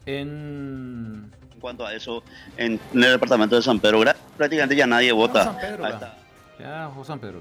En, En cuanto a eso, en el departamento de San Pedro, prácticamente ya nadie ya vota. San Pedro, A va. esta- Ya San Pedro.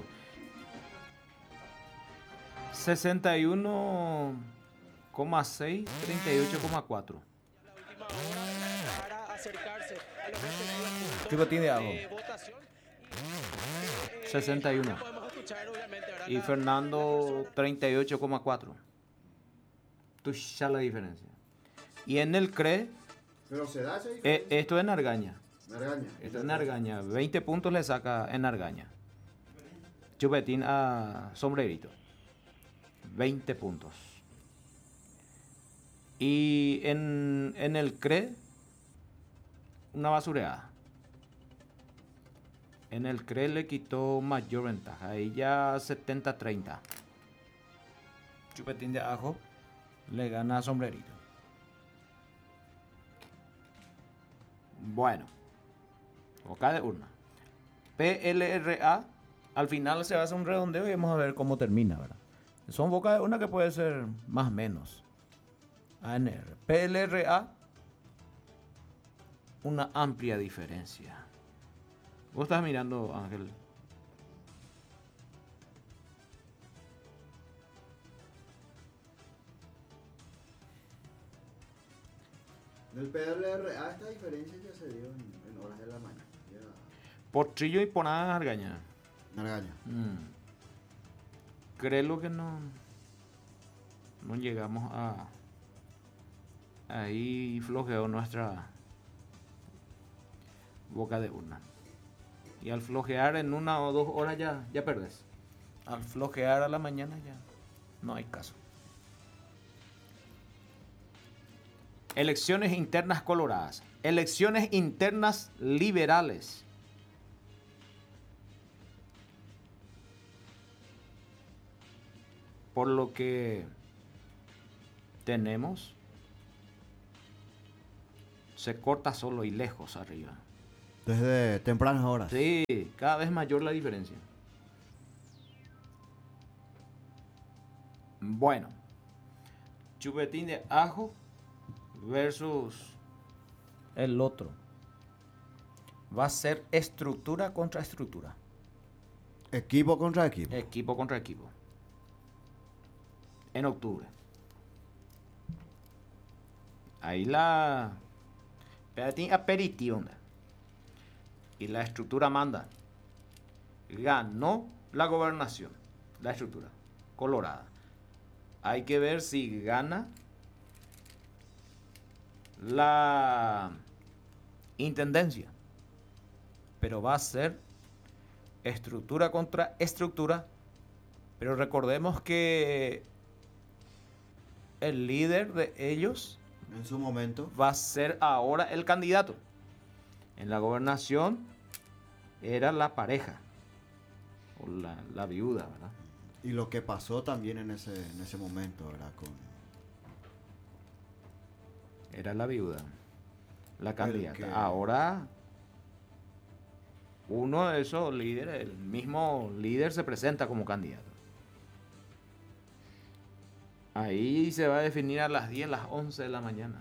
61,6, 38,4. La última hora para acercarse a los respectivos puntos Chupetín de ajo. de votación. Y, 61. ya podemos escuchar, obviamente, ahora Y Fernando 38,4. Tú ya la diferencia. Y en el CRE, Pero se da esa diferencia. esto es Nargaña. Nargaña. Esto es Nargaña. 20 puntos le saca en Nargaña. Chupetín a Sombrerito. 20 puntos. Y en el CRE, una basureada. En el CRE le quitó mayor ventaja. Ahí ya 70-30. Chupetín de ajo le gana a Sombrerito. Bueno. Boca de urna. PLRA. Al final se hace un redondeo y vamos a ver cómo termina, ¿verdad? Son boca de urna que puede ser más o menos. ANR. PLRA. Una amplia diferencia. Vos estás mirando, Ángel. En el PLRA esta diferencia ya se dio en horas de la mañana. Ya. Potrillo y Ponada Argaña. Nargaña. Creo que no llegamos a ahí flojeó nuestra boca de urna. Y al flojear en 1 o 2 horas ya perdés. Al flojear a la mañana ya no hay caso. Elecciones internas coloradas. Elecciones internas liberales. Por lo que tenemos, se corta solo y lejos arriba. Desde tempranas horas. Sí, cada vez mayor la diferencia. Bueno, chupetín de ajo versus el otro. Va a ser estructura contra estructura. Equipo contra equipo. Equipo contra equipo. En octubre. Ahí la pedatín aperitivo. Y la estructura manda. Ganó la gobernación. La estructura. Colorada. Hay que ver si gana la intendencia. Pero va a ser estructura contra estructura. Pero recordemos que el líder de ellos En su momento. va a ser ahora el candidato. En la gobernación era la pareja o la viuda, ¿verdad? Y lo que pasó también en ese momento, ¿verdad? Era la viuda, la candidata. que- Ahora uno de esos líderes, el mismo líder se presenta como candidato. Ahí se va a definir a las 10, las 11 de la mañana.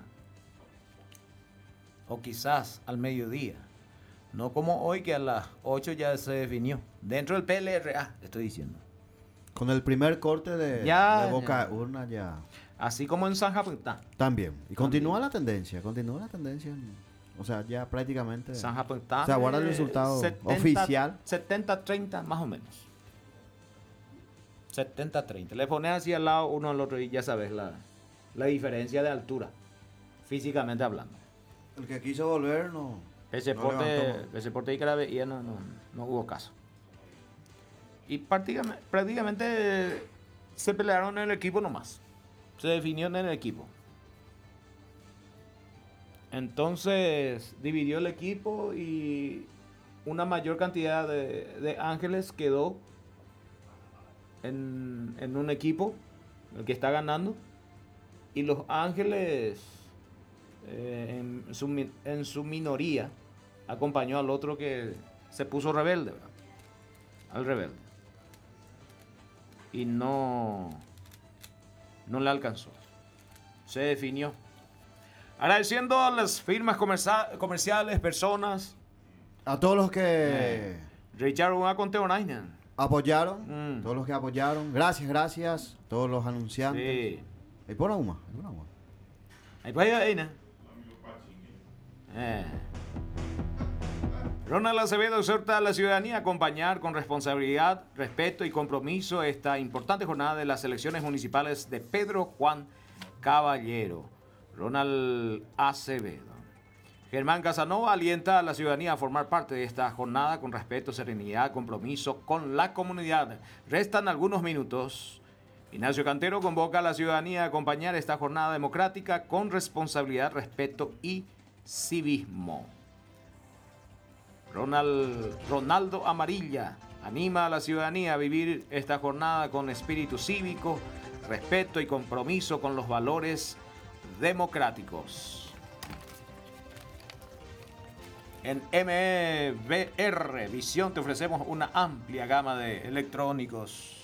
O quizás al mediodía. No como hoy que a las 8 ya se definió. Dentro del PLRA, estoy diciendo. Con el primer corte de Ya, boca ya. de urna ya. Así como en San Japuntá. También. Y continúa la tendencia. O sea, ya prácticamente. San Japuntá. Se aguarda el resultado oficial. 70-30 más o menos. 70-30. Le pones así al lado uno al otro y ya sabes la diferencia de altura. Físicamente hablando. El que quiso volver no. Ese no levantó. porte y que la veía no hubo caso. Y prácticamente se pelearon en el equipo nomás. Se definió en el equipo. Entonces dividió el equipo y una mayor cantidad de ángeles quedó en un equipo, el que está ganando. Y los ángeles, en su minoría, acompañó al otro que se puso rebelde, ¿verdad? Al rebelde. Y no le alcanzó. Se definió. Agradeciendo a las firmas comerciales, personas. A todos los que Richard una conteonainen. apoyaron, todos los que apoyaron. Gracias. Todos los anunciantes. Sí. Hay por agua. Ahí para ahí, ¿no? Ronald Acevedo exhorta a la ciudadanía a acompañar con responsabilidad, respeto y compromiso esta importante jornada de las elecciones municipales de Pedro Juan Caballero. Ronald Acevedo. Germán Casanova alienta a la ciudadanía a formar parte de esta jornada con respeto, serenidad, compromiso con la comunidad. Restan algunos minutos. Ignacio Cantero convoca a la ciudadanía a acompañar esta jornada democrática con responsabilidad, respeto y civismo. Ronaldo Amarilla anima a la ciudadanía a vivir esta jornada con espíritu cívico, respeto y compromiso con los valores democráticos. En MBR Visión te ofrecemos una amplia gama de electrónicos.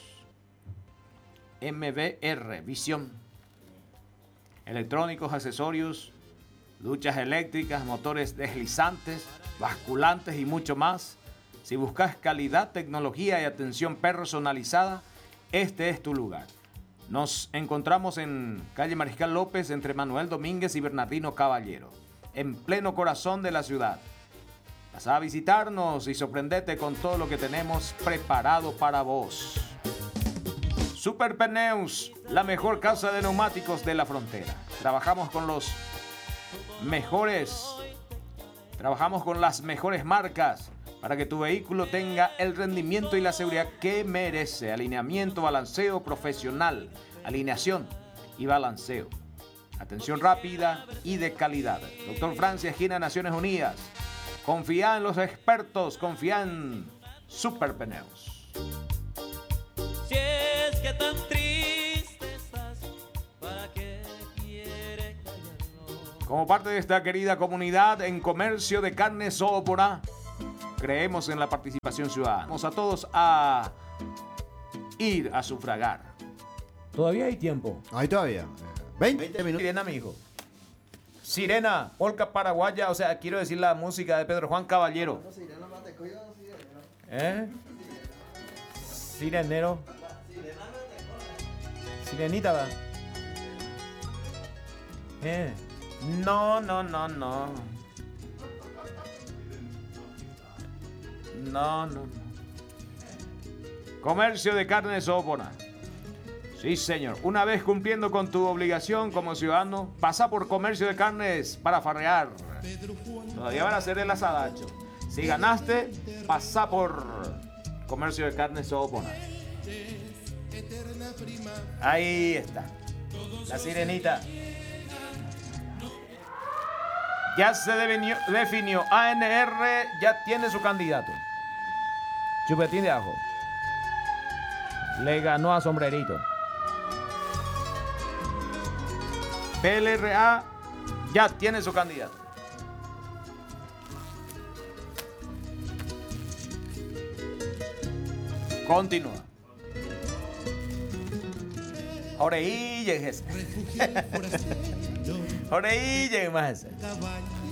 MBR Visión. Electrónicos, accesorios, duchas eléctricas, motores deslizantes, basculantes y mucho más. Si buscas calidad, tecnología y atención personalizada, este es tu lugar. Nos encontramos en calle Mariscal López, entre Manuel Domínguez y Bernardino Caballero, en pleno corazón de la ciudad. Pasa a visitarnos y sorprendete con todo lo que tenemos preparado para vos. Super Pneus, la mejor casa de neumáticos de la frontera. Trabajamos con las mejores marcas para que tu vehículo tenga el rendimiento y la seguridad que merece. Alineamiento, balanceo profesional, alineación y balanceo. Atención rápida y de calidad. Doctor Francia, esquina Naciones Unidas. Confía en los expertos, confía en Super Pneus. Si es que tan triste estás, ¿para qué quiere callarlo? Como parte de esta querida comunidad en comercio de carne Sopora, creemos en la participación ciudadana. Vamos a todos a ir a sufragar. Todavía hay tiempo. Ahí todavía. 20 minutos. Sirena, mi hijo. Sirena, polka paraguaya, o sea, quiero decir la música de Pedro Juan Caballero. Sirenero. Sirenita, va. No. No. Comercio de carne Sopona. Sí, señor. Una vez cumpliendo con tu obligación como ciudadano, pasa por comercio de carnes para farrear. Todavía van a hacer el asadacho. Si ganaste, pasa por comercio de carnes Sopona. Ahí está. La sirenita. Ya se definió. ANR ya tiene su candidato. Chupetín de ajo. Le ganó a Sombrerito. PLRA ya tiene su candidato. Continúa. Ahora ahí llegues. Ahora ahí llegues más.